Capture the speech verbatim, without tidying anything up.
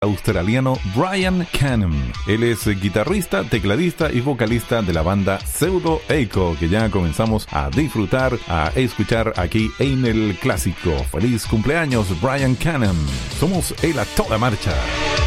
australiano Brian Canham. Él es guitarrista, tecladista y vocalista de la banda Pseudo Echo, que ya comenzamos a disfrutar, a escuchar aquí en el clásico. Feliz cumpleaños, Brian Canham. Somos el A Toda Marcha.